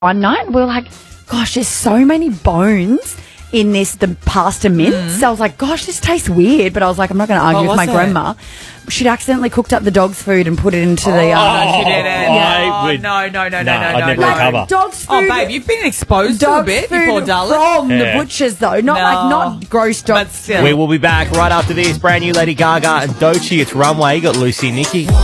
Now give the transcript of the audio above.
One night we were like, gosh, there's so many bones in the pasta mince. So I was like, gosh, this tastes weird. But I was like, I'm not going to argue with my grandma. She'd accidentally cooked up the dog's food and put it into the... No, she didn't. Yeah. No. I'd never recover. Dog's food. Oh, babe, you've been exposed to a bit, you poor darling. From the butchers, though. Not gross dog. But still. We will be back right after this. Brand new Lady Gaga and Doechii. It's Runway. You got Lucy and Nikki.